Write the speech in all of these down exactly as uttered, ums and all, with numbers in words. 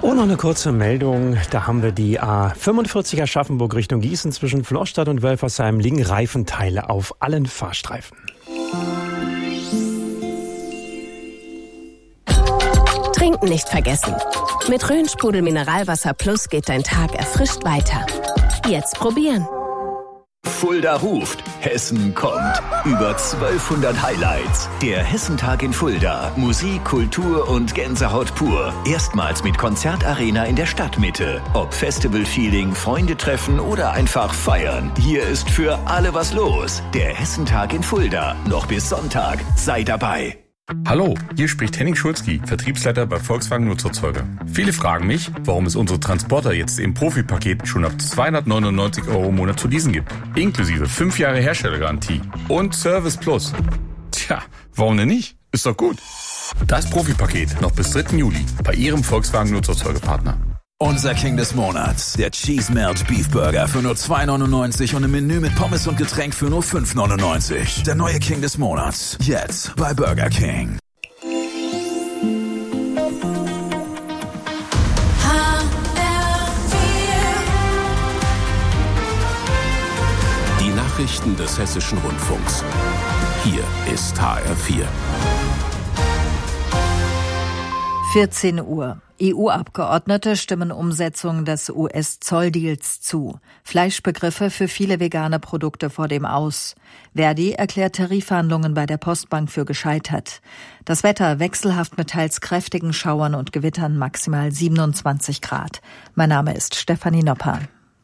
Oh, noch eine kurze Meldung. Da haben wir die A fünfundvierzig Aschaffenburg Richtung Gießen zwischen Floßstadt und Wölfersheim liegen Reifenteile auf allen Fahrstreifen. Trinken nicht vergessen. Mit Rhön-Sprudel Mineralwasser Plus geht dein Tag erfrischt weiter. Jetzt probieren. Fulda ruft, Hessen kommt. Über zwölfhundert Highlights. Der Hessentag in Fulda. Musik, Kultur und Gänsehaut pur. Erstmals mit Konzertarena in der Stadtmitte. Ob Festival-Feeling, Freunde treffen oder einfach feiern. Hier ist für alle was los. Der Hessentag in Fulda. Noch bis Sonntag. Sei dabei. Hallo, hier spricht Henning Schulzki, Vertriebsleiter bei Volkswagen Nutzerzeuger. Viele fragen mich, warum es unsere Transporter jetzt im Profipaket schon ab zweihundertneunundneunzig Euro im Monat zu leasen gibt. Inklusive fünf Jahre Herstellergarantie und Service Plus. Tja, warum denn nicht? Ist doch gut. Das Profipaket noch bis dritten Juli bei Ihrem Volkswagen Nutzerzeugerpartner. Unser King des Monats, der Cheese Melt Beef Burger für nur zwei neunundneunzig und im Menü mit Pommes und Getränk für nur fünf neunundneunzig. Der neue King des Monats, jetzt bei Burger King. Die Nachrichten des Hessischen Rundfunks. Hier ist H R vier. vierzehn Uhr. E U-Abgeordnete stimmen Umsetzung des U S-Zolldeals zu. Fleischbegriffe für viele vegane Produkte vor dem Aus. Verdi erklärt Tarifverhandlungen bei der Postbank für gescheitert. Das Wetter wechselhaft mit teils kräftigen Schauern und Gewittern, maximal siebenundzwanzig Grad. Mein Name ist Stefanie Nopper.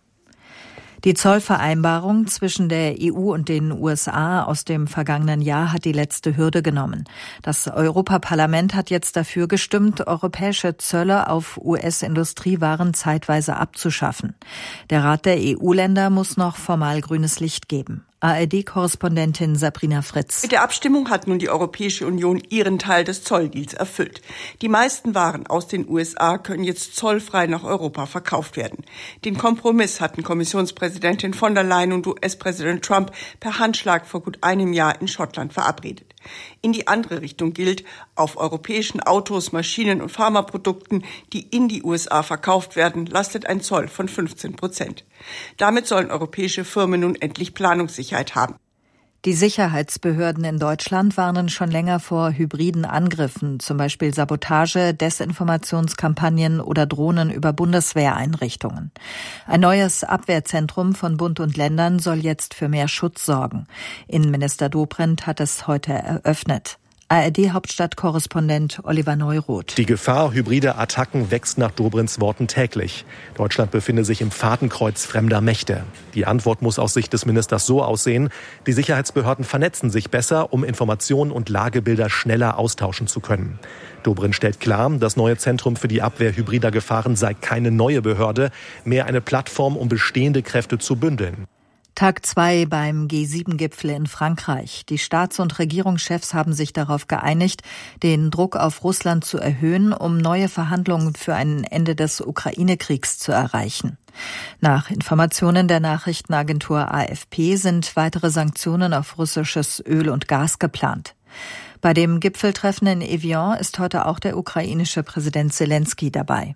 Die Zollvereinbarung zwischen der E U und den U S A aus dem vergangenen Jahr hat die letzte Hürde genommen. Das Europaparlament hat jetzt dafür gestimmt, europäische Zölle auf U S-Industriewaren zeitweise abzuschaffen. Der Rat der E U-Länder muss noch formal grünes Licht geben. A R D-Korrespondentin Sabrina Fritz. Mit der Abstimmung hat nun die Europäische Union ihren Teil des Zolldeals erfüllt. Die meisten Waren aus den U S A können jetzt zollfrei nach Europa verkauft werden. Den Kompromiss hatten Kommissionspräsidentin von der Leyen und U S-Präsident Trump per Handschlag vor gut einem Jahr in Schottland verabredet. In die andere Richtung gilt, auf europäischen Autos, Maschinen und Pharmaprodukten, die in die U S A verkauft werden, lastet ein Zoll von fünfzehn Prozent. Damit sollen europäische Firmen nun endlich Planungssicherheit haben. Die Sicherheitsbehörden in Deutschland warnen schon länger vor hybriden Angriffen, zum Beispiel Sabotage, Desinformationskampagnen oder Drohnen über Bundeswehreinrichtungen. Ein neues Abwehrzentrum von Bund und Ländern soll jetzt für mehr Schutz sorgen. Innenminister Dobrindt hat es heute eröffnet. A R D-Hauptstadtkorrespondent Oliver Neuroth. Die Gefahr hybrider Attacken wächst nach Dobrindts Worten täglich. Deutschland befinde sich im Fadenkreuz fremder Mächte. Die Antwort muss aus Sicht des Ministers so aussehen: Die Sicherheitsbehörden vernetzen sich besser, um Informationen und Lagebilder schneller austauschen zu können. Dobrindt stellt klar, das neue Zentrum für die Abwehr hybrider Gefahren sei keine neue Behörde, mehr eine Plattform, um bestehende Kräfte zu bündeln. Tag zwei beim G sieben Gipfel in Frankreich. Die Staats- und Regierungschefs haben sich darauf geeinigt, den Druck auf Russland zu erhöhen, um neue Verhandlungen für ein Ende des Ukraine-Kriegs zu erreichen. Nach Informationen der Nachrichtenagentur A F P sind weitere Sanktionen auf russisches Öl und Gas geplant. Bei dem Gipfeltreffen in Evian ist heute auch der ukrainische Präsident Zelensky dabei.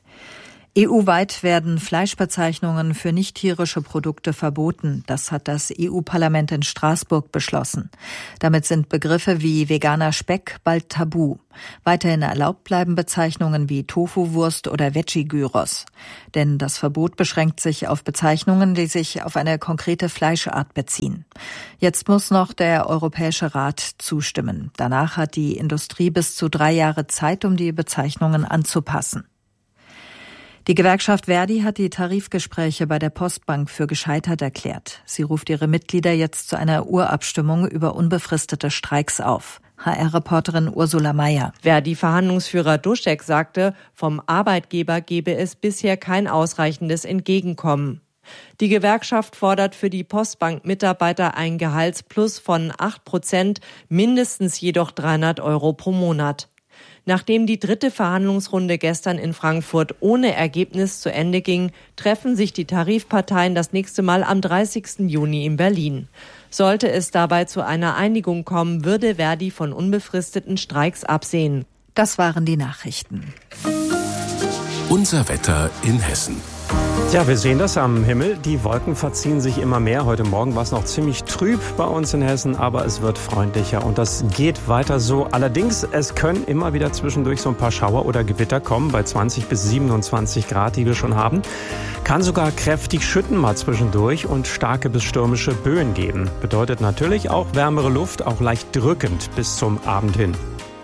E U-weit werden Fleischbezeichnungen für nicht-tierische Produkte verboten. Das hat das E U-Parlament in Straßburg beschlossen. Damit sind Begriffe wie veganer Speck bald tabu. Weiterhin erlaubt bleiben Bezeichnungen wie Tofu-Wurst oder Veggie-Gyros. Denn das Verbot beschränkt sich auf Bezeichnungen, die sich auf eine konkrete Fleischart beziehen. Jetzt muss noch der Europäische Rat zustimmen. Danach hat die Industrie bis zu drei Jahre Zeit, um die Bezeichnungen anzupassen. Die Gewerkschaft Verdi hat die Tarifgespräche bei der Postbank für gescheitert erklärt. Sie ruft ihre Mitglieder jetzt zu einer Urabstimmung über unbefristete Streiks auf. H R-Reporterin Ursula Mayer. Verdi-Verhandlungsführer Duschek sagte, vom Arbeitgeber gebe es bisher kein ausreichendes Entgegenkommen. Die Gewerkschaft fordert für die Postbank-Mitarbeiter ein Gehaltsplus von acht Prozent, mindestens jedoch dreihundert Euro pro Monat. Nachdem die dritte Verhandlungsrunde gestern in Frankfurt ohne Ergebnis zu Ende ging, treffen sich die Tarifparteien das nächste Mal am dreißigsten Juni in Berlin. Sollte es dabei zu einer Einigung kommen, würde Verdi von unbefristeten Streiks absehen. Das waren die Nachrichten. Unser Wetter in Hessen. Ja, wir sehen das am Himmel. Die Wolken verziehen sich immer mehr. Heute Morgen war es noch ziemlich trüb bei uns in Hessen, aber es wird freundlicher und das geht weiter so. Allerdings, es können immer wieder zwischendurch so ein paar Schauer oder Gewitter kommen, bei zwanzig bis siebenundzwanzig Grad, die wir schon haben. Kann sogar kräftig schütten mal zwischendurch und starke bis stürmische Böen geben. Bedeutet natürlich auch wärmere Luft, auch leicht drückend bis zum Abend hin.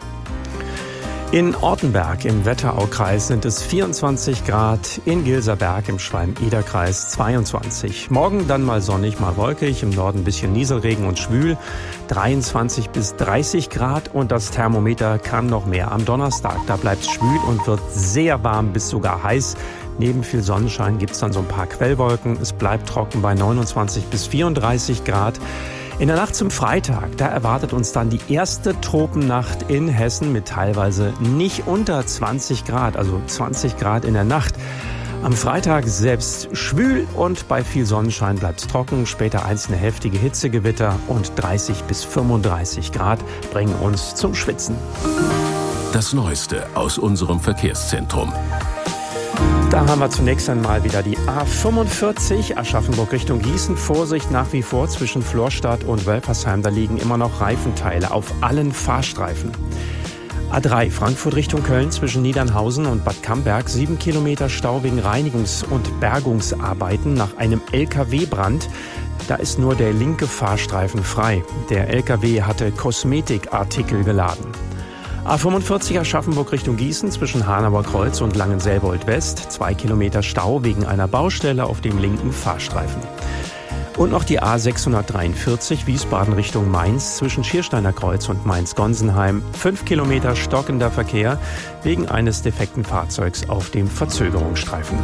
In Ortenberg im Wetteraukreis sind es vierundzwanzig Grad, in Gilserberg im Schwalm-Eder-Kreis zweiundzwanzig. Morgen dann mal sonnig, mal wolkig, im Norden ein bisschen Nieselregen und schwül, dreiundzwanzig bis dreißig Grad und das Thermometer kann noch mehr. Am Donnerstag, da bleibt es schwül und wird sehr warm bis sogar heiß. Neben viel Sonnenschein gibt es dann so ein paar Quellwolken. Es bleibt trocken bei neunundzwanzig bis vierunddreißig Grad. In der Nacht zum Freitag, da erwartet uns dann die erste Tropennacht in Hessen mit teilweise nicht unter zwanzig Grad, also zwanzig Grad in der Nacht. Am Freitag selbst schwül und bei viel Sonnenschein bleibt es trocken. Später einzelne heftige Hitzegewitter und dreißig bis fünfunddreißig Grad bringen uns zum Schwitzen. Das Neueste aus unserem Verkehrszentrum. Da haben wir zunächst einmal wieder die A fünfundvierzig, Aschaffenburg Richtung Gießen. Vorsicht nach wie vor zwischen Florstadt und Wölfersheim. Da liegen immer noch Reifenteile auf allen Fahrstreifen. A drei, Frankfurt Richtung Köln zwischen Niedernhausen und Bad Camberg. Sieben Kilometer Stau wegen Reinigungs- und Bergungsarbeiten nach einem L K W-Brand. Da ist nur der linke Fahrstreifen frei. Der L K W hatte Kosmetikartikel geladen. A fünfundvierzig Aschaffenburg Richtung Gießen zwischen Hanauer Kreuz und Langenselbold West. Zwei Kilometer Stau wegen einer Baustelle auf dem linken Fahrstreifen. Und noch die A sechshundertdreiundvierzig Wiesbaden Richtung Mainz zwischen Schiersteiner Kreuz und Mainz-Gonsenheim. Fünf Kilometer stockender Verkehr wegen eines defekten Fahrzeugs auf dem Verzögerungsstreifen.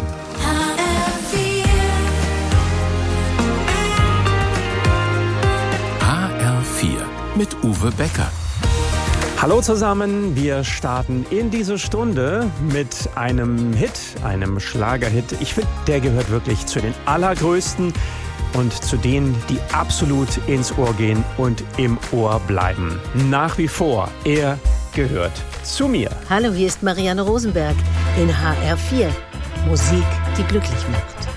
H R vier mit Uwe Becker. Hallo zusammen, wir starten in diese Stunde mit einem Hit, einem Schlagerhit. Ich finde, der gehört wirklich zu den allergrößten und zu denen, die absolut ins Ohr gehen und im Ohr bleiben. Nach wie vor, er gehört zu mir. Hallo, hier ist Marianne Rosenberg in H R vier. Musik, die glücklich macht.